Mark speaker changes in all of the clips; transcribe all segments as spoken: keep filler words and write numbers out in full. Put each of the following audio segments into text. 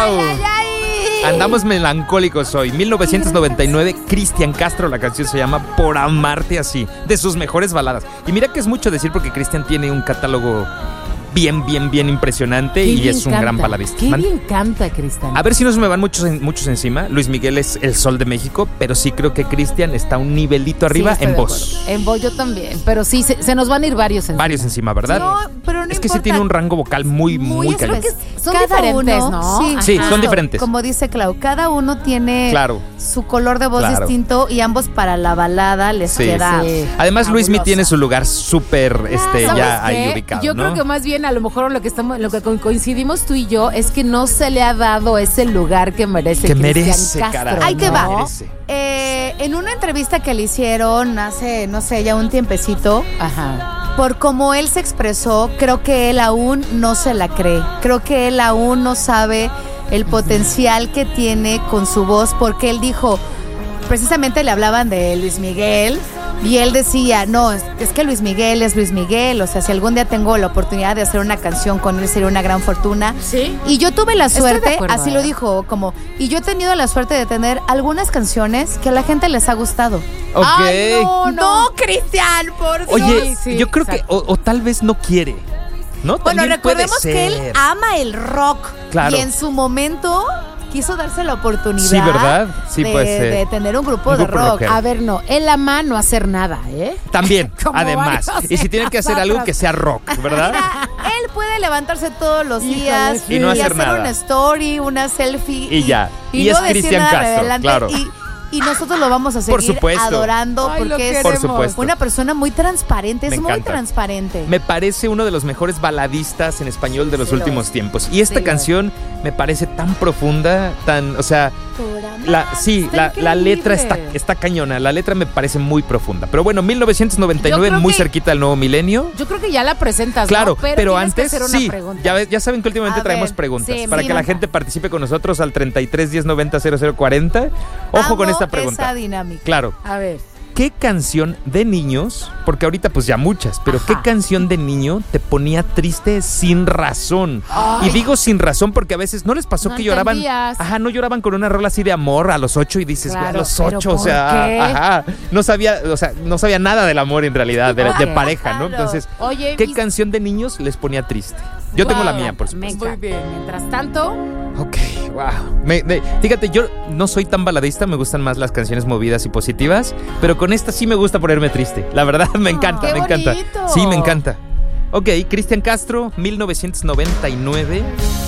Speaker 1: Ay, ay, ay.
Speaker 2: Andamos melancólicos hoy. mil novecientos noventa y nueve, Cristian Castro, la canción se llama Por amarte así, de sus mejores baladas. Y mira que es mucho decir porque Cristian tiene un catálogo bien, bien, bien impresionante
Speaker 1: Qué
Speaker 2: y
Speaker 1: bien
Speaker 2: es un
Speaker 1: canta.
Speaker 2: gran baladista.
Speaker 1: Qué
Speaker 2: Man-
Speaker 1: bien canta, Cristian.
Speaker 2: A ver si no se me van muchos, en- muchos encima. Luis Miguel es el sol de México, pero sí creo que Cristian está un nivelito arriba
Speaker 1: Sí, estoy
Speaker 2: en
Speaker 1: de
Speaker 2: voz.
Speaker 1: acuerdo. En voz yo también, pero sí, se, se nos van a ir varios encima.
Speaker 2: Varios encima, ¿verdad?
Speaker 3: No, pero no
Speaker 2: es que sí
Speaker 3: importa.
Speaker 2: tiene un rango vocal muy, muy,
Speaker 3: Muy
Speaker 2: cañón.
Speaker 3: especial.
Speaker 1: Son
Speaker 3: Cada
Speaker 1: diferentes,
Speaker 3: uno,
Speaker 1: ¿no?
Speaker 3: Sí,
Speaker 2: Sí,
Speaker 1: Ajá.
Speaker 2: son diferentes.
Speaker 3: Como dice Clau, cada uno tiene
Speaker 2: Claro.
Speaker 3: su color de voz
Speaker 2: Claro.
Speaker 3: distinto y ambos para la balada les
Speaker 2: Sí.
Speaker 3: queda.
Speaker 1: Sí.
Speaker 2: Además, Luismi
Speaker 1: Fabulosa.
Speaker 2: tiene su lugar súper este,
Speaker 1: ¿Sabes
Speaker 2: ya
Speaker 1: qué?
Speaker 2: ahí ubicado,
Speaker 1: Yo
Speaker 2: ¿no?
Speaker 1: creo que más bien a lo mejor lo que estamos, lo que co- coincidimos tú y yo es que no se le ha dado ese lugar que merece
Speaker 2: Que
Speaker 1: Cristian
Speaker 2: merece,
Speaker 1: Castro,
Speaker 2: caray.
Speaker 3: Ahí te
Speaker 1: ¿no?
Speaker 3: va.
Speaker 2: Merece.
Speaker 3: Eh, en una entrevista que le hicieron hace, no sé, ya un tiempecito,
Speaker 1: Ajá.
Speaker 3: por como él se expresó, creo que él aún no se la cree. Creo que él aún no sabe el potencial que tiene con su voz, porque él dijo, precisamente le hablaban de Luis Miguel, y él decía, no, es, es que Luis Miguel es Luis Miguel, o sea, si algún día tengo la oportunidad de hacer una canción con él, sería una gran fortuna.
Speaker 1: Sí.
Speaker 3: Y yo tuve la
Speaker 1: Estoy de
Speaker 3: suerte,
Speaker 1: acuerdo,
Speaker 3: así
Speaker 1: ¿eh?
Speaker 3: lo dijo, como, y yo he tenido la suerte de tener algunas canciones que a la gente les ha gustado.
Speaker 2: Ok.
Speaker 1: Ay, no, no.
Speaker 3: Cristian, por Dios.
Speaker 2: Oye,
Speaker 1: Sí, sí,
Speaker 2: yo creo
Speaker 1: exacto.
Speaker 2: que, o, o tal vez no quiere, ¿no?
Speaker 3: Bueno,
Speaker 2: También puede
Speaker 3: recordemos que él
Speaker 2: ser.
Speaker 3: ama el rock.
Speaker 2: Claro.
Speaker 3: Y en su momento quiso darse la oportunidad
Speaker 2: Sí, ¿verdad? Sí,
Speaker 3: de,
Speaker 2: puede ser.
Speaker 3: de tener un grupo
Speaker 2: Un
Speaker 3: de
Speaker 2: grupo
Speaker 3: rock.
Speaker 2: rockero.
Speaker 1: A ver, no, él ama no hacer nada, ¿eh?
Speaker 2: También,
Speaker 1: Como
Speaker 2: además.
Speaker 1: varios
Speaker 2: Y si tienen que hacer
Speaker 1: otros.
Speaker 2: algo que sea rock, ¿verdad?
Speaker 3: Mira, él puede levantarse todos los
Speaker 1: Híjole,
Speaker 3: días
Speaker 1: sí.
Speaker 2: Y no hacer
Speaker 3: hacer
Speaker 2: nada.
Speaker 3: una story, una selfie
Speaker 2: Y ya.
Speaker 3: y,
Speaker 2: Y
Speaker 3: no
Speaker 2: es
Speaker 3: decir
Speaker 2: Cristian
Speaker 3: nada
Speaker 2: Castro,
Speaker 3: adelante.
Speaker 2: claro.
Speaker 3: Y, y nosotros lo vamos a seguir
Speaker 2: Por supuesto.
Speaker 3: adorando
Speaker 1: Ay, lo
Speaker 3: porque es
Speaker 2: Por
Speaker 1: queremos.
Speaker 2: supuesto.
Speaker 3: una persona muy transparente,
Speaker 2: Me
Speaker 3: es muy
Speaker 2: encanta.
Speaker 3: transparente.
Speaker 2: Me parece uno de los mejores baladistas en español de los
Speaker 1: Sí lo
Speaker 2: últimos
Speaker 1: es.
Speaker 2: tiempos. Y esta
Speaker 1: Sí lo
Speaker 2: canción me parece tan profunda, tan, o sea, la, sí,
Speaker 1: Está
Speaker 2: la, la letra
Speaker 1: increíble.
Speaker 2: está, está cañona. La letra me parece muy profunda. Pero bueno, mil novecientos noventa y nueve,
Speaker 1: Yo creo
Speaker 2: muy
Speaker 1: que-
Speaker 2: cerquita del nuevo milenio.
Speaker 1: Yo creo que ya la presentas,
Speaker 2: Claro,
Speaker 1: ¿no?
Speaker 2: pero,
Speaker 1: tienes que
Speaker 2: antes
Speaker 1: hacer una
Speaker 2: sí,
Speaker 1: pregunta.
Speaker 2: ya, ve- ya saben que últimamente
Speaker 3: A
Speaker 2: traemos
Speaker 3: ver,
Speaker 2: preguntas
Speaker 1: sí,
Speaker 2: para
Speaker 1: sí,
Speaker 2: que la
Speaker 1: manda.
Speaker 2: gente participe con nosotros al treinta y tres, diez, noventa, cero cero cuarenta. Ojo
Speaker 3: Amo
Speaker 2: con esta pregunta.
Speaker 3: esa dinámica.
Speaker 2: Claro,
Speaker 1: A ver.
Speaker 2: ¿qué canción de niños, porque ahorita pues ya muchas, pero
Speaker 1: Ajá.
Speaker 2: qué canción de niño te ponía triste sin razón?
Speaker 1: Ay.
Speaker 2: Y digo sin razón porque a veces no les pasó
Speaker 1: No
Speaker 2: que lloraban,
Speaker 1: entendías.
Speaker 2: ajá, no lloraban con una rola así de amor a los ocho y dices, güey,
Speaker 1: Claro,
Speaker 2: a los
Speaker 1: pero
Speaker 2: ocho, o
Speaker 1: ¿por
Speaker 2: sea,
Speaker 1: qué?
Speaker 2: ajá, no sabía, o sea, no sabía nada del amor en realidad, de, de
Speaker 1: Ok.
Speaker 2: pareja, ¿no?
Speaker 3: Claro.
Speaker 2: Entonces,
Speaker 1: Oye,
Speaker 2: ¿qué
Speaker 1: y-
Speaker 2: canción de niños les ponía triste? Yo tengo la
Speaker 1: Wow,
Speaker 2: mía, por
Speaker 1: Me
Speaker 2: supuesto.
Speaker 1: encanta. Mientras tanto,
Speaker 2: Ok, wow. Me- me- fíjate, yo no soy tan baladista, me gustan más las canciones movidas y positivas, pero con esta sí me gusta ponerme triste. La verdad, me encanta,
Speaker 1: qué
Speaker 2: me encanta.
Speaker 1: bonito.
Speaker 2: Sí, me encanta. Ok, Cristian Castro, mil novecientos noventa y nueve.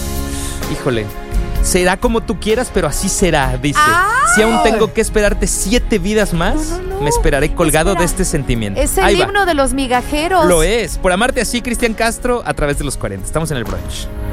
Speaker 2: Híjole, será como tú quieras, pero así será, dice. Si aún tengo que esperarte siete vidas más,
Speaker 3: No, no, no.
Speaker 2: me esperaré colgado
Speaker 3: Espera.
Speaker 2: de este sentimiento.
Speaker 3: Es el
Speaker 2: Ahí va.
Speaker 3: himno de los migajeros.
Speaker 2: Lo es. Por amarte así, Cristian Castro, a través de los cuarenta. Estamos en el brunch.